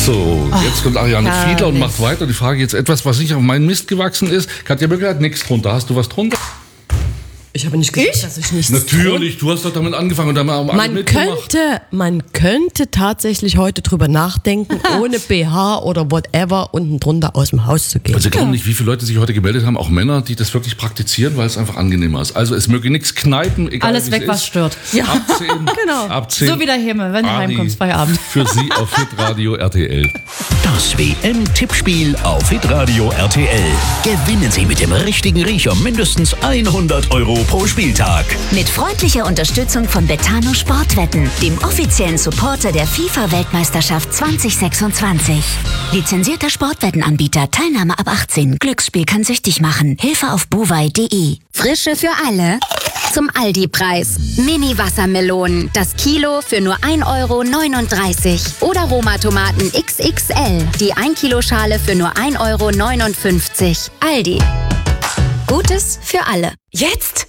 So, jetzt kommt Ariane Fiedler und macht weiter. Die Frage jetzt etwas, was nicht auf meinen Mist gewachsen ist. Katja Böckel hat nichts drunter. Hast du was drunter? Ich habe nicht gesagt, dass ich nichts Natürlich, du hast doch damit angefangen und dann haben alle mitgemacht. Man könnte tatsächlich heute drüber nachdenken, ohne BH oder whatever unten drunter aus dem Haus zu gehen. Also glauben nicht, wie viele Leute sich heute gemeldet haben, auch Männer, die das wirklich praktizieren, weil es einfach angenehmer ist. Also es möge nichts kneipen, egal alles weg, was stört. Ja, ab 10, genau. Ab 10, so wie der Himmel, wenn du heimkommst bei Abend. Für Sie auf Hitradio RTL. Das WM-Tippspiel auf Hitradio RTL. Gewinnen Sie mit dem richtigen Riecher mindestens 100 € pro Spieltag. Mit freundlicher Unterstützung von Betano Sportwetten, dem offiziellen Supporter der FIFA-Weltmeisterschaft 2026. Lizenzierter Sportwettenanbieter, Teilnahme ab 18. Glücksspiel kann süchtig machen. Hilfe auf bovai.de. Frische für alle? Zum Aldi-Preis. Mini-Wassermelonen, das Kilo für nur 1,39 € Oder Roma-Tomaten XXL, die 1 Kilo Schale für nur 1,59 €. Aldi. Gutes für alle. Jetzt?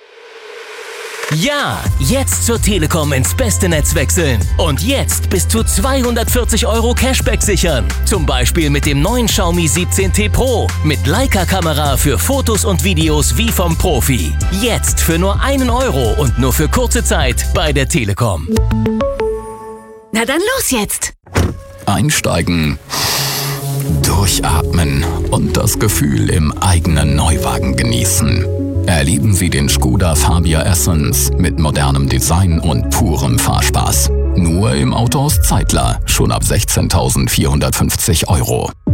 Ja, jetzt zur Telekom ins beste Netz wechseln. Und jetzt bis zu 240 € Cashback sichern. Zum Beispiel mit dem neuen Xiaomi 17T Pro. Mit Leica-Kamera für Fotos und Videos wie vom Profi. Jetzt für nur 1 € und nur für kurze Zeit bei der Telekom. Na dann los jetzt! Einsteigen, durchatmen und das Gefühl im eigenen Neuwagen genießen. Erleben Sie den Skoda Fabia Essence mit modernem Design und purem Fahrspaß. Nur im Autohaus Zeitler, schon ab 16.450 €.